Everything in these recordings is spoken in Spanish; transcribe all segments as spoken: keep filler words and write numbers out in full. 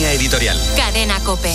línea editorial. Cadena COPE.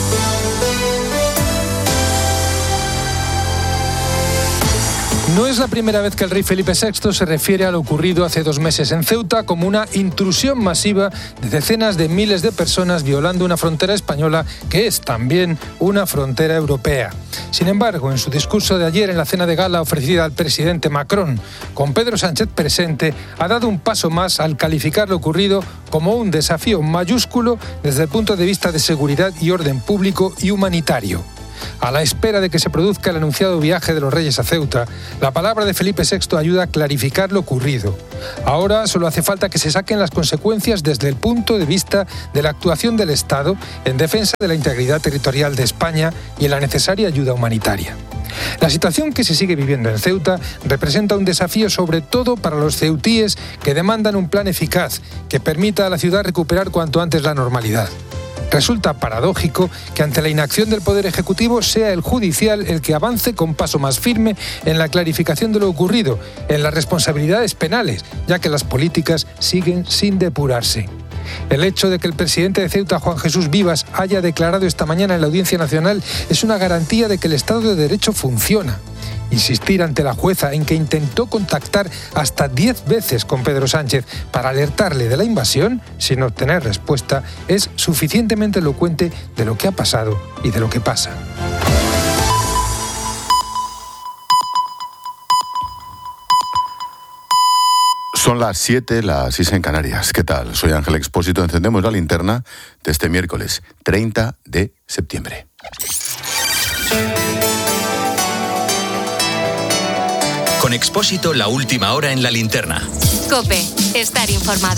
No es la primera vez que el rey Felipe sexto se refiere a lo ocurrido hace dos meses en Ceuta como una intrusión masiva de decenas de miles de personas violando una frontera española que es también una frontera europea. Sin embargo, en su discurso de ayer en la cena de gala ofrecida al presidente Macron, con Pedro Sánchez presente, ha dado un paso más al calificar lo ocurrido como un desafío mayúsculo desde el punto de vista de seguridad y orden público y humanitario. A la espera de que se produzca el anunciado viaje de los Reyes a Ceuta, la palabra de Felipe sexto ayuda a clarificar lo ocurrido. Ahora solo hace falta que se saquen las consecuencias desde el punto de vista de la actuación del Estado en defensa de la integridad territorial de España y en la necesaria ayuda humanitaria. La situación que se sigue viviendo en Ceuta representa un desafío sobre todo para los ceutíes que demandan un plan eficaz que permita a la ciudad recuperar cuanto antes la normalidad. Resulta paradójico que ante la inacción del Poder Ejecutivo sea el judicial el que avance con paso más firme en la clarificación de lo ocurrido, en las responsabilidades penales, ya que las políticas siguen sin depurarse. El hecho de que el presidente de Ceuta, Juan Jesús Vivas, haya declarado esta mañana en la Audiencia Nacional es una garantía de que el Estado de Derecho funciona. Insistir ante la jueza en que intentó contactar hasta diez veces con Pedro Sánchez para alertarle de la invasión, sin obtener respuesta, es suficientemente elocuente de lo que ha pasado y de lo que pasa. Son las siete, las seis en Canarias. ¿Qué tal? Soy Ángel Expósito. Encendemos la linterna de este miércoles treinta de septiembre. Con Expósito, la última hora en la linterna. COPE, estar informado.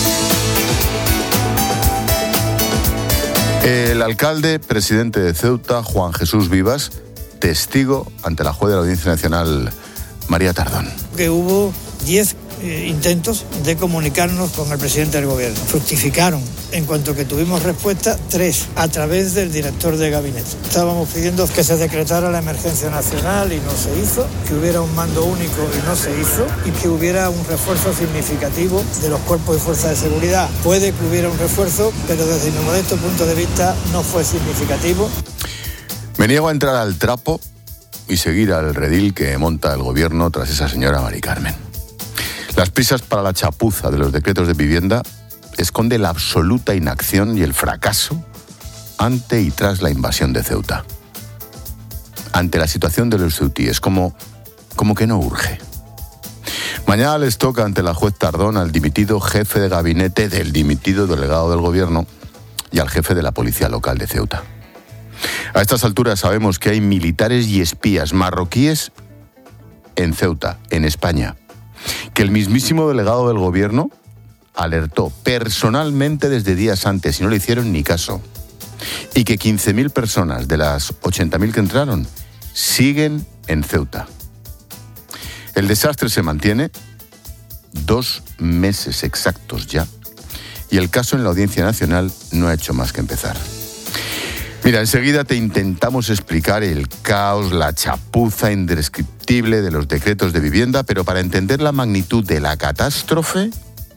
El alcalde, presidente de Ceuta, Juan Jesús Vivas, testigo ante la juez de la Audiencia Nacional, María Tardón. Que hubo diez eh, intentos de comunicarnos con el presidente del gobierno. Fructificaron. En cuanto que tuvimos respuesta, tres, a través del director de gabinete. Estábamos pidiendo que se decretara la emergencia nacional y no se hizo, que hubiera un mando único y no se hizo, y que hubiera un refuerzo significativo de los cuerpos y fuerzas de seguridad. Puede que hubiera un refuerzo, pero desde mi modesto punto de vista no fue significativo. Me niego a entrar al trapo y seguir al redil que monta el gobierno tras esa señora Mari Carmen. Las prisas para la chapuza de los decretos de vivienda esconde la absoluta inacción y el fracaso ante y tras la invasión de Ceuta. Ante la situación de los ceutíes, como, como que no urge. Mañana les toca ante la juez Tardón al dimitido jefe de gabinete del dimitido delegado del gobierno y al jefe de la policía local de Ceuta. A estas alturas sabemos que hay militares y espías marroquíes en Ceuta, en España, que el mismísimo delegado del gobierno alertó personalmente desde días antes y no le hicieron ni caso. Y que quince mil personas de las ochenta mil que entraron siguen en Ceuta. El desastre se mantiene dos meses exactos ya y el caso en la Audiencia Nacional no ha hecho más que empezar. Mira, enseguida te intentamos explicar el caos, la chapuza indescriptible de los decretos de vivienda, pero para entender la magnitud de la catástrofe,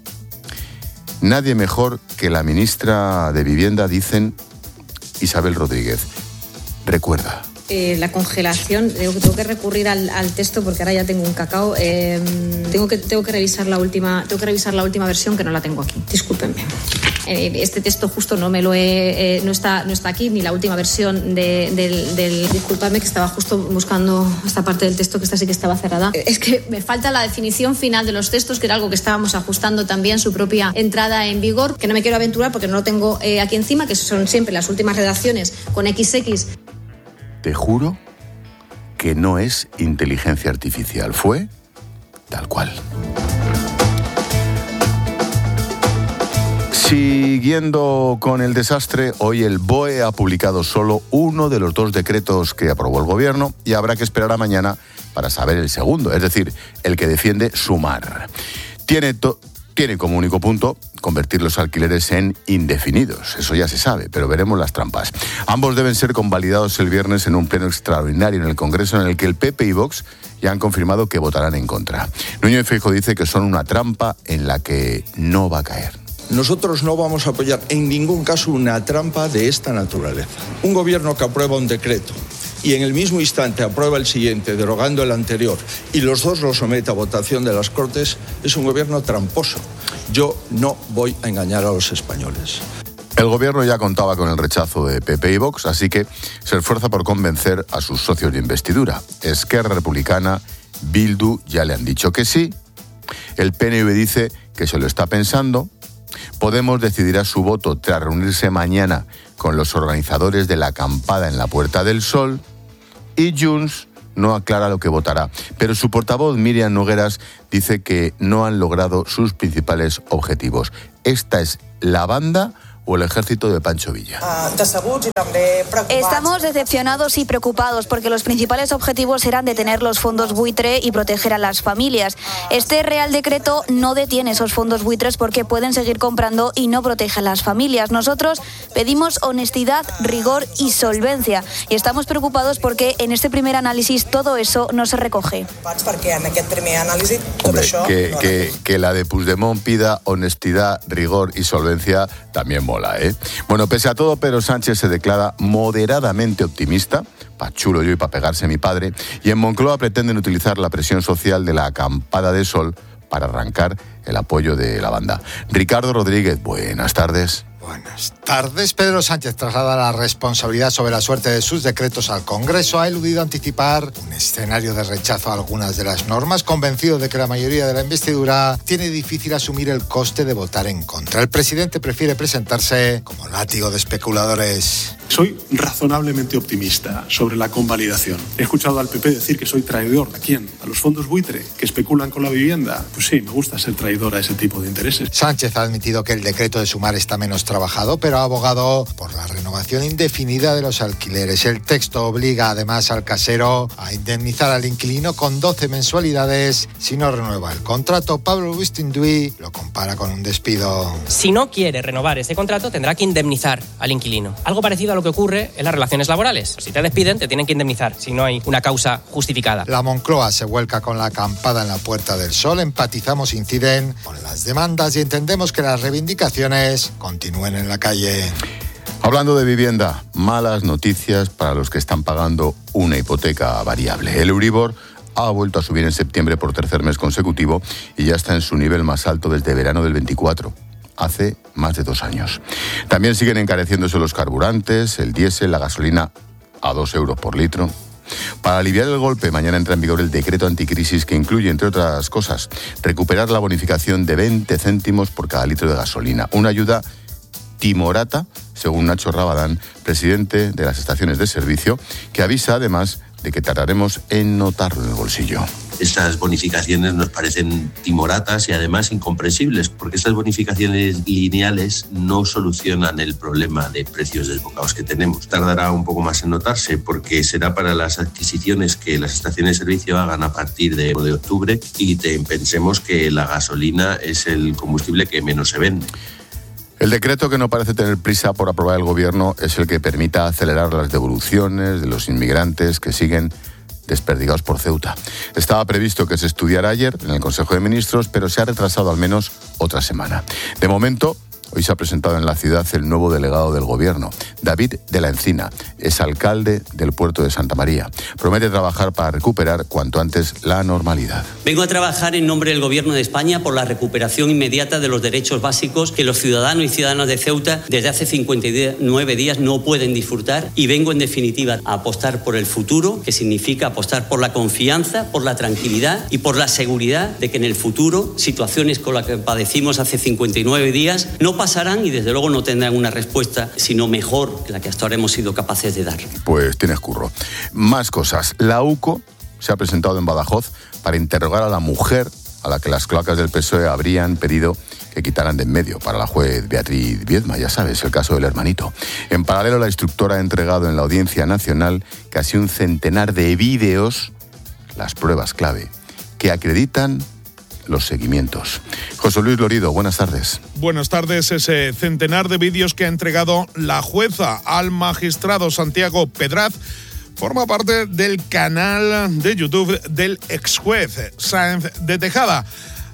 nadie mejor que la ministra de Vivienda, dicen Isabel Rodríguez. Recuerda. Eh, la congelación, tengo, tengo que recurrir al, al texto porque ahora ya tengo un cacao. Eh, tengo que tengo que revisar la última tengo que revisar la última versión que no la tengo aquí. Discúlpenme. Eh, este texto justo no me lo he eh, no está no está aquí ni la última versión de, del, del disculpadme que estaba justo buscando esta parte del texto que esta sí que estaba cerrada. Es que me falta la definición final de los textos, que era algo que estábamos ajustando también su propia entrada en vigor, que no me quiero aventurar porque no lo tengo eh, aquí encima, que son siempre las últimas redacciones con equis equis. Te juro que no es inteligencia artificial, fue tal cual. Siguiendo con el desastre, hoy el B O E ha publicado solo uno de los dos decretos que aprobó el gobierno y habrá que esperar a mañana para saber el segundo, es decir, el que defiende sumar. Tiene to- Tiene como único punto convertir los alquileres en indefinidos. Eso ya se sabe, pero veremos las trampas. Ambos deben ser convalidados el viernes en un pleno extraordinario en el Congreso, en el que el P P y Vox ya han confirmado que votarán en contra. Núñez Feijóo dice que son una trampa en la que no va a caer. Nosotros no vamos a apoyar en ningún caso una trampa de esta naturaleza. Un gobierno que aprueba un decreto y en el mismo instante aprueba el siguiente, derogando el anterior, y los dos lo somete a votación de las Cortes, es un gobierno tramposo. Yo no voy a engañar a los españoles. El gobierno ya contaba con el rechazo de P P y Vox, así que se esfuerza por convencer a sus socios de investidura. Esquerra Republicana, Bildu ya le han dicho que sí. El P N V dice que se lo está pensando. Podemos decidirá su voto tras reunirse mañana con los organizadores de la acampada en la Puerta del Sol. Y Junts no aclara lo que votará, pero su portavoz Míriam Nogueras dice que no han logrado sus principales objetivos. ¿Esta es la banda o el ejército de Pancho Villa? Estamos decepcionados y preocupados porque los principales objetivos eran detener los fondos buitre y proteger a las familias. Este Real Decreto no detiene esos fondos buitres porque pueden seguir comprando y no protege a las familias. Nosotros pedimos honestidad, rigor y solvencia y estamos preocupados porque en este primer análisis todo eso no se recoge. Hombre, que, que, que la de Puigdemont pida honestidad, rigor y solvencia también mola, ¿eh? Bueno, pese a todo, Pedro Sánchez se declara moderadamente optimista, pa' chulo yo y pa' pegarse mi padre, y en Moncloa pretenden utilizar la presión social de la acampada de sol para arrancar el apoyo de la banda. Ricardo Rodríguez, buenas tardes. Buenas tardes. Pedro Sánchez traslada la responsabilidad sobre la suerte de sus decretos al Congreso. Ha eludido anticipar un escenario de rechazo a algunas de las normas, convencido de que la mayoría de la investidura tiene difícil asumir el coste de votar en contra. El presidente prefiere presentarse como látigo de especuladores. Soy razonablemente optimista sobre la convalidación. He escuchado al P P decir que soy traidor. ¿A quién? ¿A los fondos buitre que especulan con la vivienda? Pues sí, me gusta ser traidor a ese tipo de intereses. Sánchez ha admitido que el decreto de sumar está menos trabajado, pero ha abogado por la renovación indefinida de los alquileres. El texto obliga además al casero a indemnizar al inquilino con doce mensualidades si no renueva el contrato. Pablo Bustinduy lo compara con un despido. Si no quiere renovar ese contrato, tendrá que indemnizar al inquilino. Algo parecido a lo que ocurre en las relaciones laborales. Si te despiden, te tienen que indemnizar si no hay una causa justificada. La Moncloa se vuelca con la acampada en la Puerta del Sol. Empatizamos, inciden con las demandas y entendemos que las reivindicaciones continúen en la calle. Hablando de vivienda, malas noticias para los que están pagando una hipoteca variable. El Euribor ha vuelto a subir en septiembre por tercer mes consecutivo y ya está en su nivel más alto desde verano del veinticuatro. Hace más de dos años. También siguen encareciéndose los carburantes, el diésel, la gasolina a dos euros por litro. Para aliviar el golpe, mañana entra en vigor el decreto anticrisis que incluye, entre otras cosas, recuperar la bonificación de veinte céntimos por cada litro de gasolina. Una ayuda timorata, según Nacho Rabadán, presidente de las estaciones de servicio, que avisa además de que tardaremos en notarlo en el bolsillo. Estas bonificaciones nos parecen timoratas y además incomprensibles, porque estas bonificaciones lineales no solucionan el problema de precios desbocados que tenemos. Tardará un poco más en notarse porque será para las adquisiciones que las estaciones de servicio hagan a partir de, de octubre y te, pensemos que la gasolina es el combustible que menos se vende. El decreto que no parece tener prisa por aprobar el gobierno es el que permita acelerar las devoluciones de los inmigrantes que siguen desperdigados por Ceuta. Estaba previsto que se estudiara ayer en el Consejo de Ministros, pero se ha retrasado al menos otra semana. De momento, hoy se ha presentado en la ciudad el nuevo delegado del gobierno, David de la Encina, es alcalde del puerto de Santa María. Promete trabajar para recuperar cuanto antes la normalidad. Vengo a trabajar en nombre del Gobierno de España por la recuperación inmediata de los derechos básicos que los ciudadanos y ciudadanas de Ceuta desde hace cincuenta y nueve días no pueden disfrutar, y vengo en definitiva a apostar por el futuro, que significa apostar por la confianza, por la tranquilidad y por la seguridad de que en el futuro situaciones con las que padecimos hace cincuenta y nueve días no pasarán y desde luego no tendrán una respuesta sino mejor que la que hasta ahora hemos sido capaces de dar. Pues tienes curro. Más cosas. La U C O se ha presentado en Badajoz para interrogar a la mujer a la que las cloacas del P S O E habrían pedido que quitaran de en medio, para la juez Beatriz Viedma, ya sabes, el caso del hermanito. En paralelo, la instructora ha entregado en la Audiencia Nacional casi un centenar de vídeos, las pruebas clave, que acreditan los seguimientos. José Luis Lorido, buenas tardes. Buenas tardes. Ese centenar de vídeos que ha entregado la jueza al magistrado Santiago Pedraz forma parte del canal de YouTube del ex juez Sáenz de Tejada.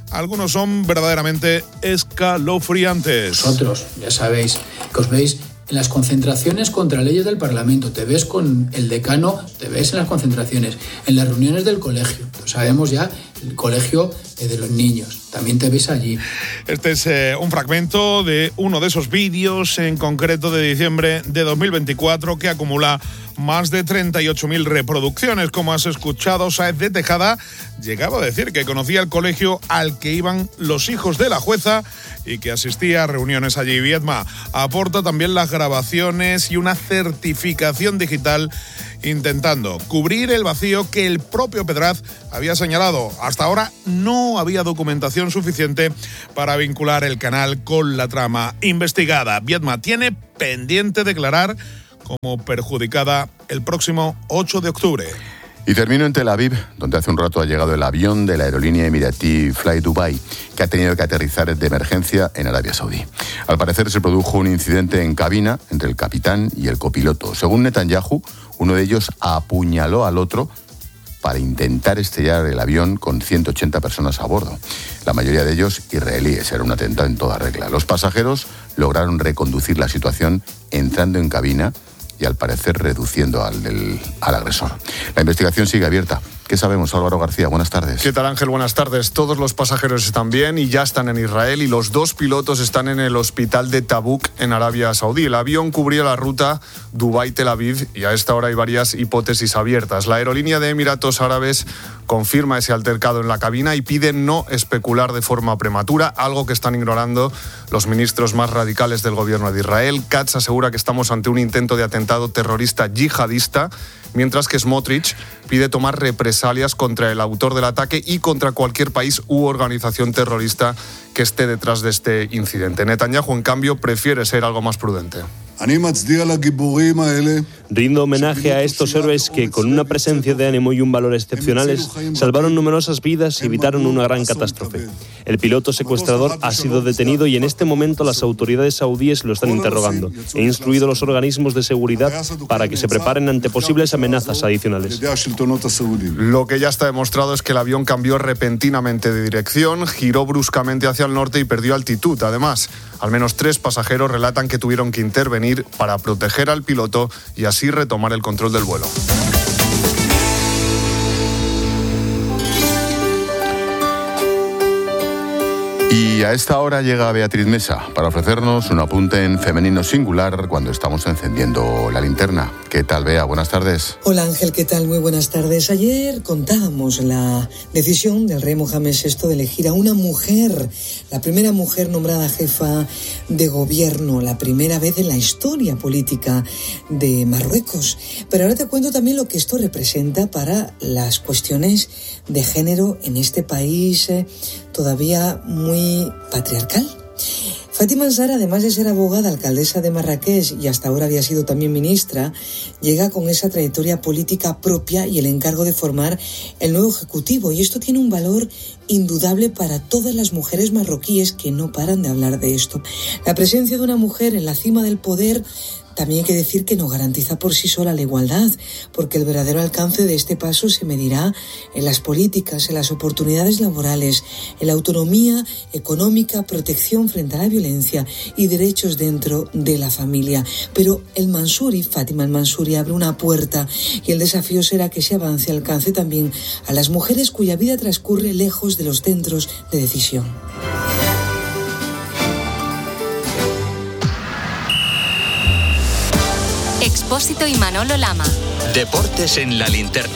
algunos son verdaderamente escalofriantes. Vosotros, ya sabéis, que os veis en las concentraciones contra leyes del Parlamento, te ves con el decano, te ves en las concentraciones, en las reuniones del colegio, lo sabemos ya, el colegio de los niños, también te ves allí. Este es eh, un fragmento de uno de esos vídeos, en concreto de diciembre de dos mil veinticuatro, que acumula más de treinta y ocho mil reproducciones. Como has escuchado, Sáez de Tejada llegaba a decir que conocía el colegio al que iban los hijos de la jueza y que asistía a reuniones allí. Viedma aporta también las grabaciones y una certificación digital intentando cubrir el vacío que el propio Pedraz había señalado. Hasta ahora no había documentación suficiente para vincular el canal con la trama investigada. Viedma tiene pendiente declarar como perjudicada el próximo ocho de octubre. Y termino en Tel Aviv, donde hace un rato ha llegado el avión de la aerolínea emiratí Fly Dubai, que ha tenido que aterrizar de emergencia en Arabia Saudí. Al parecer se produjo un incidente en cabina entre el capitán y el copiloto. Según Netanyahu, uno de ellos apuñaló al otro para intentar estrellar el avión con ciento ochenta personas a bordo. La mayoría de ellos israelíes. Era un atentado en toda regla. Los pasajeros lograron reconducir la situación entrando en cabina y al parecer reduciendo al, del, al agresor. La investigación sigue abierta. ¿Qué sabemos, Álvaro García? Buenas tardes. ¿Qué tal, Ángel? Buenas tardes. Todos los pasajeros están bien y ya están en Israel, y los dos pilotos están en el hospital de Tabuk, en Arabia Saudí. El avión cubría la ruta Dubái-Tel Aviv y a esta hora hay varias hipótesis abiertas. La aerolínea de Emiratos Árabes confirma ese altercado en la cabina y pide no especular de forma prematura, algo que están ignorando los ministros más radicales del gobierno de Israel. Katz asegura que estamos ante un intento de atentado terrorista yihadista, mientras que Smotrich pide tomar represalias contra el autor del ataque y contra cualquier país u organización terrorista que esté detrás de este incidente. Netanyahu, en cambio, prefiere ser algo más prudente. Rindo homenaje a estos héroes que, con una presencia de ánimo y un valor excepcionales, salvaron numerosas vidas y evitaron una gran catástrofe. El piloto secuestrador ha sido detenido y en este momento las autoridades saudíes lo están interrogando. He instruido a los organismos de seguridad para que se preparen ante posibles amenazas adicionales. Lo que ya está demostrado es que el avión cambió repentinamente de dirección, giró bruscamente hacia el norte y perdió altitud. Además, al menos tres pasajeros relatan que tuvieron que intervenir para proteger al piloto y así retomar el control del vuelo. Y a esta hora llega Beatriz Mesa para ofrecernos un apunte en femenino singular cuando estamos encendiendo la linterna. ¿Qué tal, Bea? Buenas tardes. Hola, Ángel, ¿qué tal? Muy buenas tardes. Ayer contábamos la decisión del rey Mohamed sexto de elegir a una mujer, la primera mujer nombrada jefa de gobierno, la primera vez en la historia política de Marruecos. Pero ahora te cuento también lo que esto representa para las cuestiones de género en este país eh, todavía muy patriarcal. Fátima Zahra, además de ser abogada, alcaldesa de Marrakech y hasta ahora había sido también ministra, llega con esa trayectoria política propia y el encargo de formar el nuevo ejecutivo. Y esto tiene un valor indudable para todas las mujeres marroquíes que no paran de hablar de esto. La presencia de una mujer en la cima del poder también hay que decir que no garantiza por sí sola la igualdad, porque el verdadero alcance de este paso se medirá en las políticas, en las oportunidades laborales, en la autonomía económica, protección frente a la violencia y derechos dentro de la familia. Pero el Mansuri, Fátima el Mansuri, abre una puerta y el desafío será que ese avance alcance también a las mujeres cuya vida transcurre lejos de los centros de decisión. Expósito y Manolo Lama. Deportes en la linterna.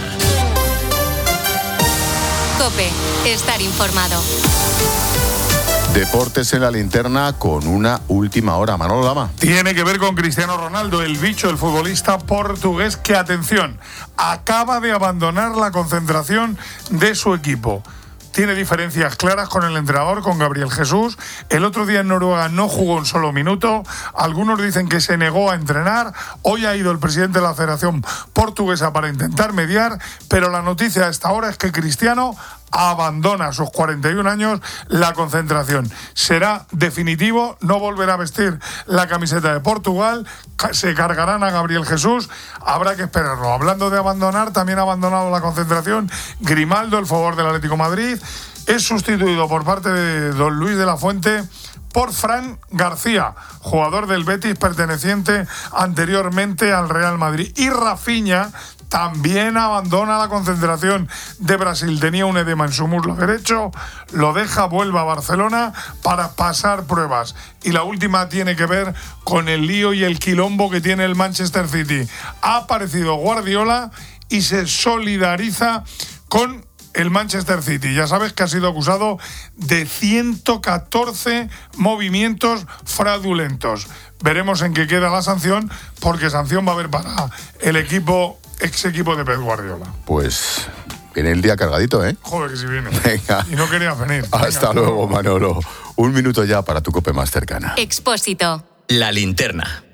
COPE. Estar informado. Deportes en la linterna con una última hora. Manolo Lama. Tiene que ver con Cristiano Ronaldo, el bicho, el futbolista portugués que, atención, acaba de abandonar la concentración de su equipo. Tiene diferencias claras con el entrenador, con Gabriel Jesús. El otro día en Noruega no jugó un solo minuto. Algunos dicen que se negó a entrenar. Hoy ha ido el presidente de la Federación Portuguesa para intentar mediar, pero la noticia a esta hora es que Cristiano abandona a sus cuarenta y un años la concentración. Será definitivo, no volverá a vestir la camiseta de Portugal, se cargarán a Gabriel Jesús, habrá que esperarlo. Hablando de abandonar, también ha abandonado la concentración Grimaldo, el jugador del Atlético de Madrid, es sustituido por parte de don Luis de la Fuente por Fran García, jugador del Betis perteneciente anteriormente al Real Madrid. Y Rafinha también abandona la concentración de Brasil. Tenía un edema en su muslo derecho, lo deja, vuelve a Barcelona para pasar pruebas. Y la última tiene que ver con el lío y el quilombo que tiene el Manchester City. Ha aparecido Guardiola y se solidariza con el Manchester City. Ya sabes que ha sido acusado de ciento catorce movimientos fraudulentos. Veremos en qué queda la sanción, porque sanción va a haber para el equipo, ex equipo de Pep Guardiola. Pues viene el día cargadito, ¿eh? Joder, que si viene. Venga. Y no quería venir. Hasta Venga, luego, Manolo. Un minuto ya para tu COPE más cercana. Expósito. La linterna.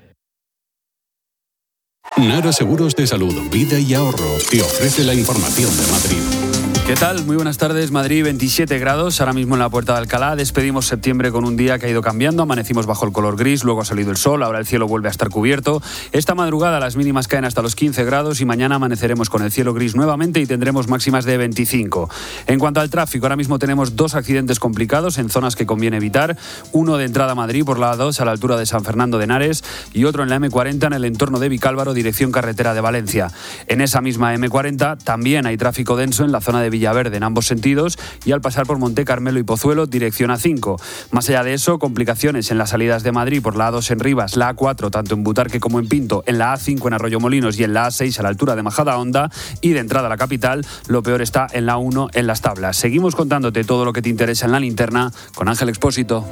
Nara Seguros de Salud, Vida y Ahorro te ofrece la información de Madrid. ¿Qué tal? Muy buenas tardes. Madrid, veintisiete grados, ahora mismo en la Puerta de Alcalá. Despedimos septiembre con un día que ha ido cambiando. Amanecimos bajo el color gris, luego ha salido el sol, ahora el cielo vuelve a estar cubierto. Esta madrugada las mínimas caen hasta los quince grados y mañana amaneceremos con el cielo gris nuevamente y tendremos máximas de veinticinco. En cuanto al tráfico, ahora mismo tenemos dos accidentes complicados en zonas que conviene evitar. Uno de entrada a Madrid por la A dos a la altura de San Fernando de Henares y otro en la eme cuarenta en el entorno de Vicálvaro, dirección carretera de Valencia. En esa misma eme cuarenta también hay tráfico denso en la zona de Villaverde en ambos sentidos y al pasar por Monte Carmelo y Pozuelo, dirección A cinco. Más allá de eso, complicaciones en las salidas de Madrid por la A dos en Rivas, la A cuatro tanto en Butarque como en Pinto, en la A cinco en Arroyomolinos y en la A seis a la altura de Majadahonda, y de entrada a la capital, lo peor está en la uno en Las Tablas. Seguimos contándote todo lo que te interesa en la linterna con Ángel Expósito.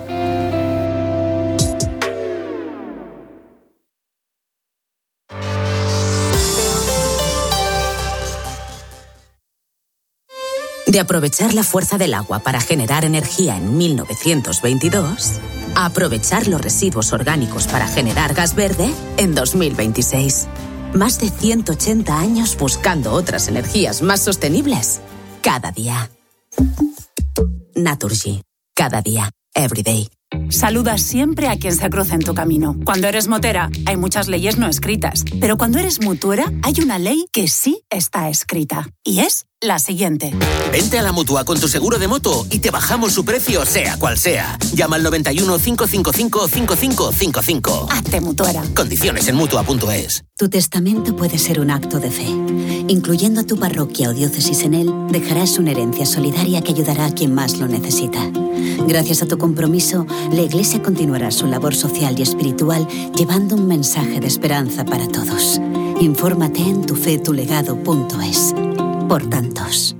De aprovechar la fuerza del agua para generar energía en mil novecientos veintidós, a aprovechar los residuos orgánicos para generar gas verde en dos mil veintiséis. Más de ciento ochenta años buscando otras energías más sostenibles. Cada día. Naturgy. Cada día. Every day. Saluda siempre a quien se cruza en tu camino. Cuando eres motera, hay muchas leyes no escritas. Pero cuando eres mutuera, hay una ley que sí está escrita. Y es la siguiente. Vente a la Mutua con tu seguro de moto y te bajamos su precio, sea cual sea. Llama al noventa y uno, cinco cinco cinco, cinco cinco cinco cinco. Hazte mutuera. Condiciones en Mutua punto es. Tu testamento puede ser un acto de fe. Incluyendo a tu parroquia o diócesis en él, dejarás una herencia solidaria que ayudará a quien más lo necesita. Gracias a tu compromiso, la Iglesia continuará su labor social y espiritual llevando un mensaje de esperanza para todos. Infórmate en tufetulegado punto es. Por tantos.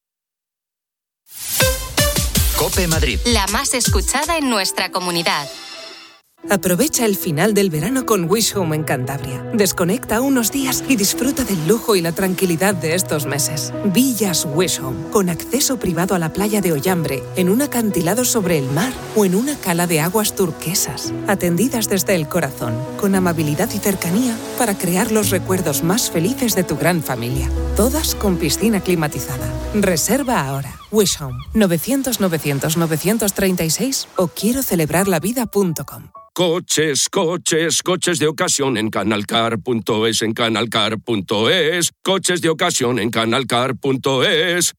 COPE Madrid. La más escuchada en nuestra comunidad. Aprovecha el final del verano con Wish Home en Cantabria. Desconecta unos días y disfruta del lujo y la tranquilidad de estos meses. Villas Wish Home, con acceso privado a la playa de Ollambre, en un acantilado sobre el mar o en una cala de aguas turquesas. Atendidas desde el corazón, con amabilidad y cercanía para crear los recuerdos más felices de tu gran familia. Todas con piscina climatizada. Reserva ahora. Wish Home, novecientos novecientos novecientos treinta y seis o quiero celebrar la vida punto com. Coches, coches, coches de ocasión en canalcar punto es, en canalcar punto es. Coches de ocasión en canalcar punto es.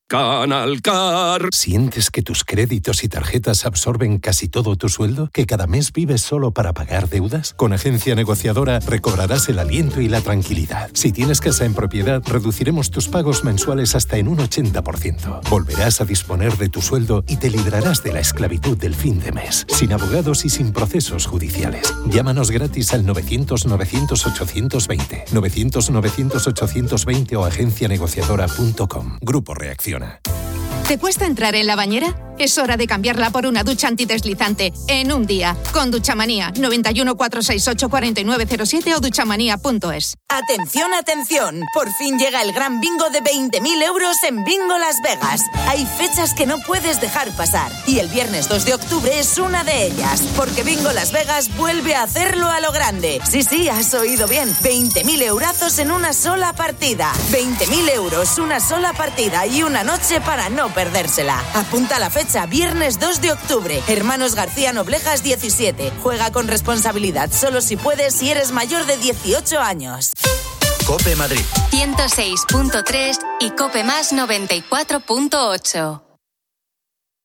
Canalcar. ¿Sientes que tus créditos y tarjetas absorben casi todo tu sueldo? ¿Que cada mes vives solo para pagar deudas? Con Agencia Negociadora recobrarás el aliento y la tranquilidad. Si tienes casa en propiedad, reduciremos tus pagos mensuales hasta en un ochenta por ciento. Volverás a disponer de tu sueldo y te librarás de la esclavitud del fin de mes, sin abogados y sin procesos judiciales. Llámanos gratis al novecientos, novecientos, ochocientos veinte, novecientos, novecientos, ochocientos veinte o agencia negociadora punto com. Grupo Reacciona. ¿Te cuesta entrar en la bañera? Es hora de cambiarla por una ducha antideslizante en un día. Con Duchamanía, noventa y uno, cuatrocientos sesenta y ocho, cuarenta y nueve cero siete o duchamanía punto es. Atención, atención. Por fin llega el gran bingo de veinte mil euros en Bingo Las Vegas. Hay fechas que no puedes dejar pasar. Y el viernes dos de octubre es una de ellas. Porque Bingo Las Vegas vuelve a hacerlo a lo grande. Sí, sí, has oído bien. veinte mil eurazos en una sola partida. veinte mil euros, una sola partida y una noche para no perdérsela. Apunta la fecha. Viernes dos de octubre. Hermanos García Noblejas diecisiete. Juega con responsabilidad. Solo si puedes si eres mayor de dieciocho años. COPE Madrid. ciento seis punto tres y COPE Más noventa y cuatro punto ocho.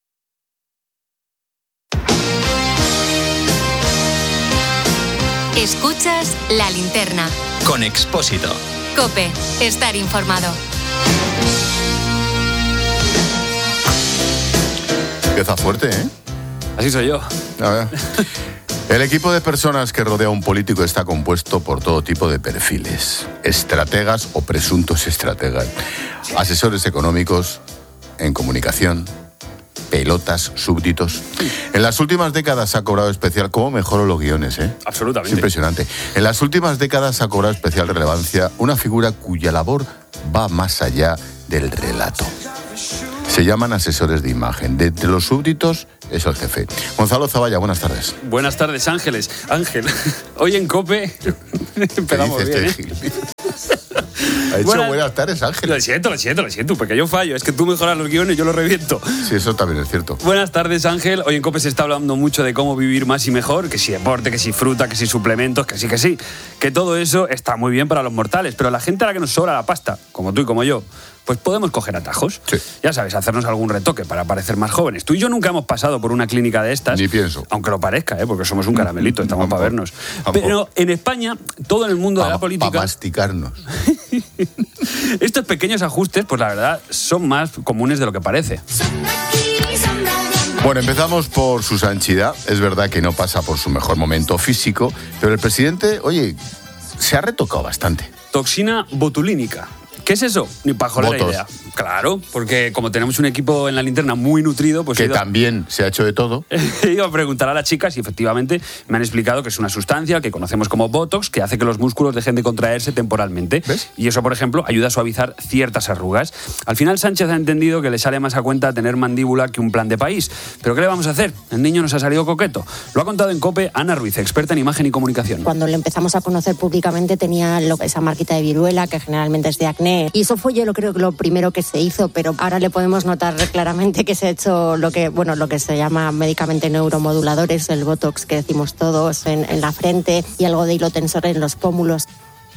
Escuchas La Linterna. Con Expósito. COPE. Estar informado. Empieza fuerte, ¿eh? Así soy yo. A ver. El equipo de personas que rodea a un político está compuesto por todo tipo de perfiles. Estrategas o presuntos estrategas. Asesores económicos, en comunicación, pelotas, súbditos. En las últimas décadas ha cobrado especial... ¿Cómo mejoro los guiones, eh? Absolutamente. Es impresionante. En las últimas décadas ha cobrado especial relevancia una figura cuya labor va más allá del relato. Se llaman asesores de imagen. De entre los súbditos es el jefe. Gonzalo Zavalla, buenas tardes. Buenas tardes, Ángeles. Ángel, hoy en COPE empezamos bien, ¿eh? Ha dicho buenas, buenas tardes, Ángel. Lo siento, lo siento, lo siento, porque yo fallo. Es que tú mejoras los guiones y yo los reviento. Sí, eso también es cierto. Buenas tardes, Ángel. Hoy en COPE se está hablando mucho de cómo vivir más y mejor, que si deporte, que si fruta, que si suplementos, que sí, que sí. Que todo eso está muy bien para los mortales, pero la gente a la que nos sobra la pasta, como tú y como yo, pues podemos coger atajos. Sí. Ya sabes, hacernos algún retoque para parecer más jóvenes. Tú y yo nunca hemos pasado por una clínica de estas. Ni pienso. Aunque lo parezca, ¿eh? Porque somos un caramelito, estamos para vernos. Pero en España, todo en el mundo pa, de la política... Para masticarnos. Estos pequeños ajustes, pues la verdad, son más comunes de lo que parece. Bueno, empezamos por su sanchidad. Es verdad que no pasa por su mejor momento físico, pero el presidente, oye, se ha retocado bastante. Toxina botulínica. ¿Qué es eso? Ni para joder la idea. Claro, porque como tenemos un equipo en La Linterna muy nutrido, pues... Que ido... también se ha hecho de todo. He ido a preguntar a las chicas y efectivamente me han explicado que es una sustancia que conocemos como Botox, que hace que los músculos dejen de contraerse temporalmente. ¿Ves? Y eso, por ejemplo, ayuda a suavizar ciertas arrugas. Al final Sánchez ha entendido que le sale más a cuenta tener mandíbula que un plan de país. ¿Pero qué le vamos a hacer? El niño nos ha salido coqueto. Lo ha contado en COPE Ana Ruiz, experta en imagen y comunicación. Cuando le empezamos a conocer públicamente tenía lo, esa marquita de viruela, que generalmente es de acné. Y eso fue yo lo creo que lo primero que se hizo, pero ahora le podemos notar claramente que se ha hecho lo que, bueno, lo que se llama médicamente neuromoduladores, el Botox que decimos todos en, en la frente y algo de hilo tensor en los pómulos.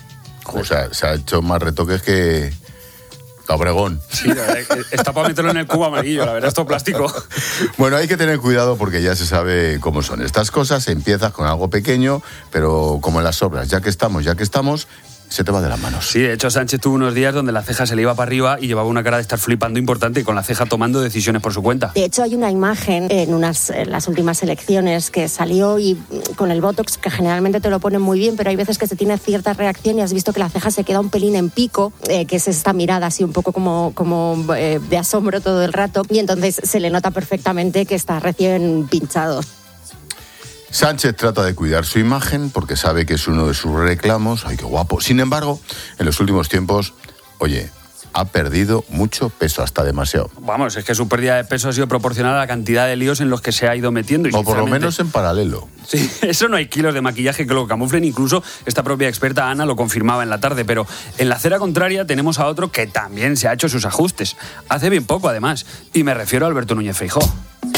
O sea, se ha hecho más retoques que Obregón. Sí, la verdad, está para meterlo en el cubo amarillo, la verdad, es todo plástico. Bueno, hay que tener cuidado porque ya se sabe cómo son estas cosas. Empiezas con algo pequeño, pero como en las obras, ya que estamos, ya que estamos... se te va de las manos. Sí, de hecho Sánchez tuvo unos días donde la ceja se le iba para arriba y llevaba una cara de estar flipando importante y con la ceja tomando decisiones por su cuenta. De hecho hay una imagen en, unas, en las últimas elecciones que salió y con el Botox, que generalmente te lo ponen muy bien, pero hay veces que se tiene cierta reacción y has visto que la ceja se queda un pelín en pico, eh, que es esta mirada así un poco como, como eh, de asombro todo el rato, y entonces se le nota perfectamente que está recién pinchado. Sánchez trata de cuidar su imagen porque sabe que es uno de sus reclamos. ¡Ay, qué guapo! Sin embargo, en los últimos tiempos, oye, ha perdido mucho peso, hasta demasiado. Vamos, es que su pérdida de peso ha sido proporcional a la cantidad de líos en los que se ha ido metiendo. Y o por lo menos en paralelo. Sí, eso no hay kilos de maquillaje que lo camuflen. Incluso esta propia experta Ana lo confirmaba en la tarde. Pero en la acera contraria tenemos a otro que también se ha hecho sus ajustes. Hace bien poco, además. Y me refiero a Alberto Núñez Feijóo.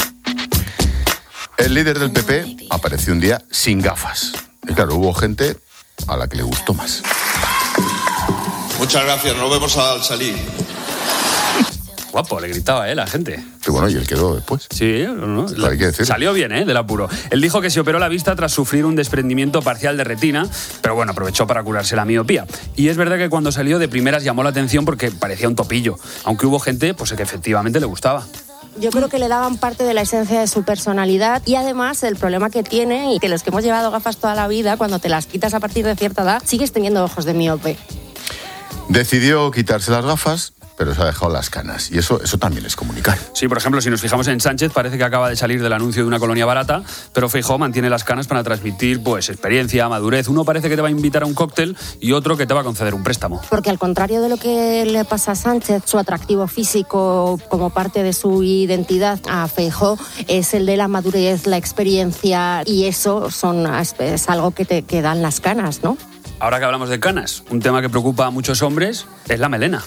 El líder del P P apareció un día sin gafas. Y claro, hubo gente a la que le gustó más. Muchas gracias, nos vemos al salir. Guapo, le gritaba, ¿eh? La gente. Y bueno, y él quedó después. Sí, no, no. Hay que decirlo. Salió bien, ¿eh? Del apuro. Él dijo que se operó la vista tras sufrir un desprendimiento parcial de retina, pero bueno, aprovechó para curarse la miopía. Y es verdad que cuando salió de primeras llamó la atención porque parecía un topillo, aunque hubo gente pues que efectivamente le gustaba. Yo creo que le daban parte de la esencia de su personalidad y además el problema que tiene y que los que hemos llevado gafas toda la vida, cuando te las quitas a partir de cierta edad, sigues teniendo ojos de miope. Decidió quitarse las gafas, pero se ha dejado las canas. Y eso, eso también es comunicar. Sí, por ejemplo, si nos fijamos en Sánchez, parece que acaba de salir del anuncio de una colonia barata, pero Feijóo mantiene las canas para transmitir pues experiencia, madurez. Uno parece que te va a invitar a un cóctel y otro que te va a conceder un préstamo. Porque al contrario de lo que le pasa a Sánchez, su atractivo físico como parte de su identidad, a Feijóo es el de la madurez, la experiencia, y eso son, es algo que te que dan las canas, ¿no? Ahora que hablamos de canas, un tema que preocupa a muchos hombres es la melena.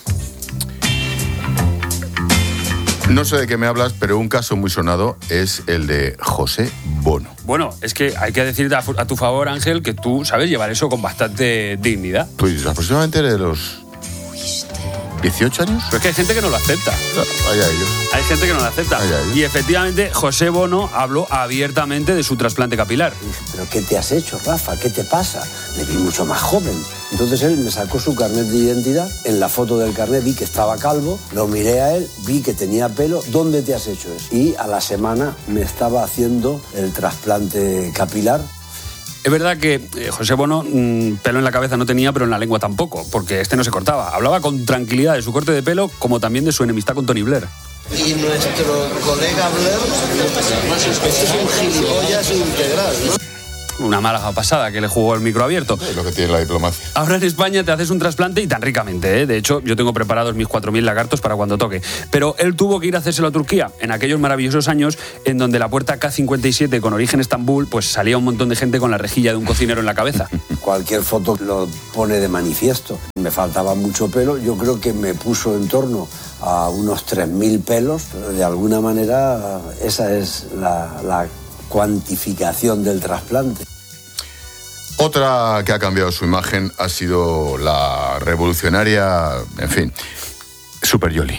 No sé de qué me hablas, pero un caso muy sonado es el de José Bono. Bueno, es que hay que decirte a tu favor, Ángel, que tú sabes llevar eso con bastante dignidad. Pues aproximadamente de los ¿dieciocho años? Pero es que hay gente que no lo acepta. Vaya ellos. Hay gente que no lo acepta. Y efectivamente, José Bono habló abiertamente de su trasplante capilar. Y dije, ¿pero qué te has hecho, Rafa? ¿Qué te pasa? Me vi mucho más joven. Entonces él me sacó su carnet de identidad. En la foto del carnet vi que estaba calvo. Lo miré a él, vi que tenía pelo. ¿Dónde te has hecho eso? Y a la semana me estaba haciendo el trasplante capilar. Es verdad que eh, José Bono mmm, pelo en la cabeza no tenía, pero en la lengua tampoco, porque este no se cortaba. Hablaba con tranquilidad de su corte de pelo, como también de su enemistad con Tony Blair. Y nuestro colega Blair es un gilipollas integral, ¿no? Una mala pasada que le jugó el micro abierto. Es lo que tiene la diplomacia. Ahora en España te haces un trasplante y tan ricamente, ¿eh? De hecho, yo tengo preparados mis cuatro mil lagartos para cuando toque. Pero él tuvo que ir a hacérselo a Turquía, en aquellos maravillosos años en donde la puerta K cincuenta y siete con origen Estambul, pues salía un montón de gente con la rejilla de un cocinero en la cabeza. Cualquier foto lo pone de manifiesto. Me faltaba mucho pelo, yo creo que me puso en torno a unos tres mil pelos. De alguna manera, esa es la, la cuantificación del trasplante. Otra que ha cambiado su imagen ha sido la revolucionaria, en fin, Super Yoli.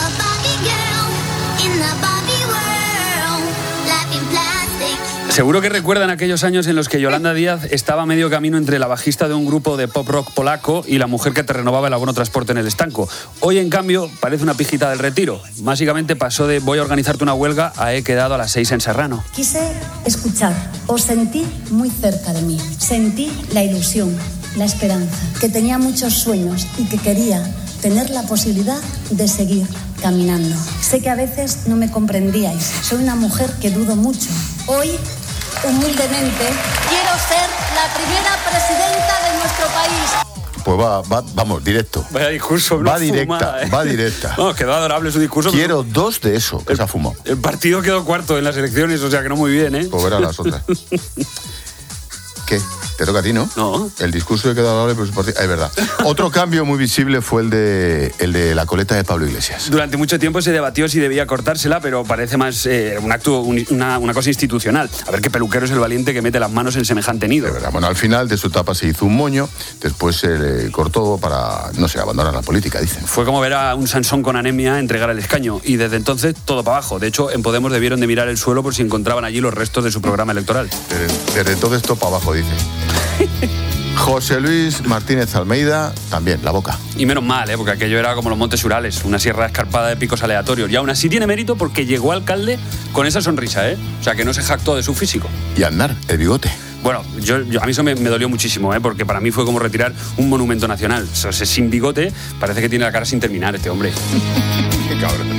Seguro que recuerdan aquellos años en los que Yolanda Díaz estaba a medio camino entre la bajista de un grupo de pop rock polaco y la mujer que te renovaba el abono transporte en el estanco. Hoy, en cambio, parece una pijita del retiro. Básicamente pasó de voy a organizarte una huelga a he quedado a las seis en Serrano. Quise escuchar, os sentí muy cerca de mí. Sentí la ilusión, la esperanza, que tenía muchos sueños y que quería tener la posibilidad de seguir caminando. Sé que a veces no me comprendíais. Soy una mujer que dudo mucho. Hoy, humildemente, quiero ser la primera presidenta de nuestro país. Pues va, va vamos, directo. Vaya discurso, va directa, fumada, ¿eh? va directa. No, quedó adorable su discurso. Quiero pero... dos de eso, que el, se ha fumado. El partido quedó cuarto en las elecciones, o sea que no muy bien, ¿eh? Pues verá las otras. ¿Qué? Te toca a ti, ¿no? No. El discurso de quedado adorable, pero su partido... Es verdad. Otro cambio muy visible fue el de, el de la coleta de Pablo Iglesias. Durante mucho tiempo se debatió si debía cortársela, pero parece más eh, un acto, un, una, una cosa institucional. A ver qué peluquero es el valiente que mete las manos en semejante nido. De verdad. Bueno, al final de su etapa se hizo un moño, después se le cortó para, no sé, abandonar la política, dicen. Fue como ver a un Sansón con anemia entregar el escaño, y desde entonces todo para abajo. De hecho, en Podemos debieron de mirar el suelo por si encontraban allí los restos de su programa electoral. Desde, desde entonces todo para abajo, dice. José Luis Martínez Almeida, también, la boca. Y menos mal, ¿eh? Porque aquello era como los Montes Urales, una sierra escarpada de picos aleatorios. Y aún así tiene mérito porque llegó alcalde con esa sonrisa, ¿eh? O sea, que no se jactó de su físico. Y Aznar, el bigote. Bueno, yo, yo, a mí eso me, me dolió muchísimo, ¿eh? Porque para mí fue como retirar un monumento nacional. O sea, sin bigote, parece que tiene la cara sin terminar este hombre. Qué cabrón.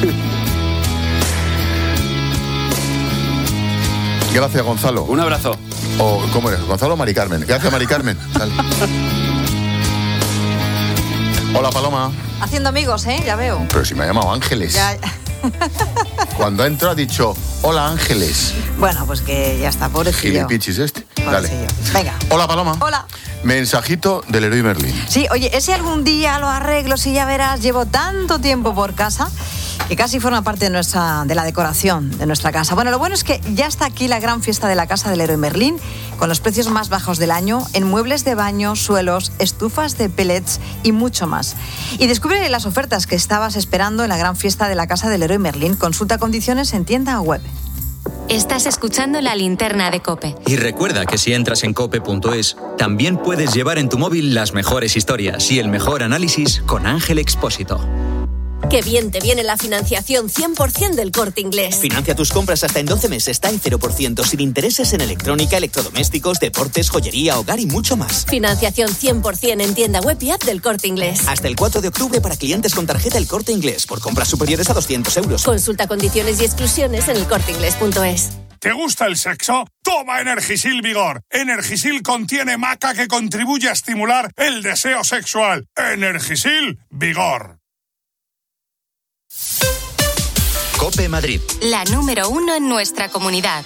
Gracias, Gonzalo. Un abrazo. O, ¿cómo eres? ¿Gonzalo o Mari Carmen? Gracias, Mari Carmen. Dale. Hola, Paloma. Haciendo amigos, ¿eh? Ya veo. Pero si me ha llamado Ángeles. Ya... Cuando entró ha dicho, hola, Ángeles. Bueno, pues que ya está, pobrecillo. Gilipichis este. Pobrecillo. Dale. Venga. Hola, Paloma. Hola. Mensajito del Leroy Merlin. Sí, oye, ese algún día lo arreglo, si ya verás, llevo tanto tiempo por casa que casi forma parte de nuestra de la decoración de nuestra casa. Bueno, lo bueno es que ya está aquí la gran fiesta de la casa del Leroy Merlin, con los precios más bajos del año en muebles de baño, suelos, estufas de pellets y mucho más. Y descubre las ofertas que estabas esperando en la gran fiesta de la casa del Leroy Merlin. Consulta condiciones en tienda o web. Estás escuchando La Linterna de COPE. Y recuerda que si entras en cope punto es, también puedes llevar en tu móvil las mejores historias y el mejor análisis con Ángel Expósito. Qué bien te viene la financiación cien por ciento del Corte Inglés. Financia tus compras hasta en doce meses, está en cero por ciento, sin intereses en electrónica, electrodomésticos, deportes, joyería, hogar y mucho más. Financiación cien por ciento en tienda web y app del Corte Inglés. Hasta el cuatro de octubre para clientes con tarjeta El Corte Inglés, por compras superiores a doscientos euros. Consulta condiciones y exclusiones en el corte inglés punto es. ¿Te gusta el sexo? Toma Energisil Vigor. Energisil contiene maca que contribuye a estimular el deseo sexual. Energisil Vigor. COPE Madrid. La número uno en nuestra comunidad.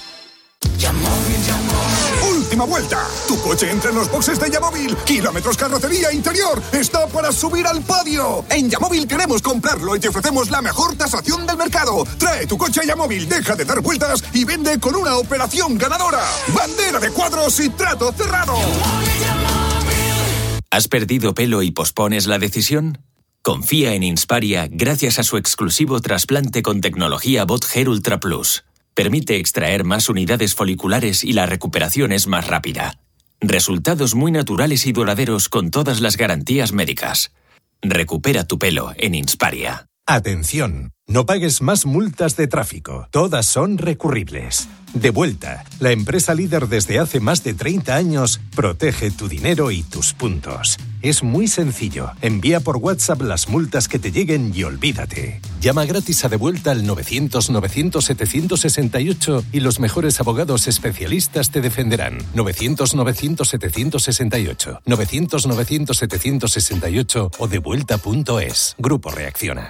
¡Última vuelta! Tu coche entra en los boxes de Yamóvil. Kilómetros, carrocería, interior. Está para subir al podio. En Yamóvil queremos comprarlo y te ofrecemos la mejor tasación del mercado. Trae tu coche a Yamóvil, deja de dar vueltas y vende con una operación ganadora. Bandera de cuadros y trato cerrado. ¿Has perdido pelo y pospones la decisión? Confía en Insparia gracias a su exclusivo trasplante con tecnología BotHair Ultra Plus. Permite extraer más unidades foliculares y la recuperación es más rápida. Resultados muy naturales y duraderos con todas las garantías médicas. Recupera tu pelo en Insparia. Atención, no pagues más multas de tráfico. Todas son recurribles. Devuelta, la empresa líder desde hace más de treinta años, protege tu dinero y tus puntos. Es muy sencillo. Envía por WhatsApp las multas que te lleguen y olvídate. Llama gratis a Devuelta al novecientos novecientos setecientos sesenta y ocho y los mejores abogados especialistas te defenderán. novecientos novecientos setecientos sesenta y ocho, novecientos novecientos setecientos sesenta y ocho o devuelta punto es. Grupo Reacciona.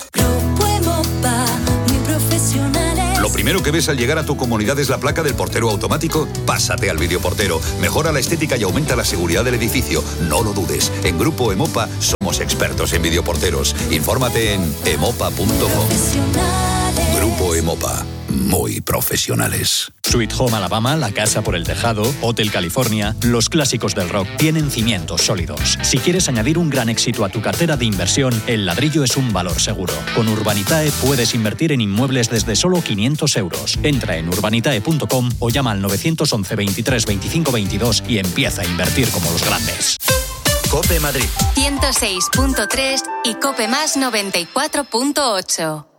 Lo primero que ves al llegar a tu comunidad es la placa del portero automático. Pásate al videoportero. Mejora la estética y aumenta la seguridad del edificio. No lo dudes. En Grupo Emopa somos expertos en videoporteros. Infórmate en emopa punto com. Grupo Emopa. Muy profesionales. Sweet Home Alabama, La Casa por el Tejado, Hotel California, los clásicos del rock tienen cimientos sólidos. Si quieres añadir un gran éxito a tu cartera de inversión, el ladrillo es un valor seguro. Con Urbanitae puedes invertir en inmuebles desde solo quinientos euros. Entra en urbanitae punto com o llama al nueve once veintitrés veinticinco veintidós y empieza a invertir como los grandes. COPE Madrid. ciento seis punto tres y COPE Más noventa y cuatro punto ocho.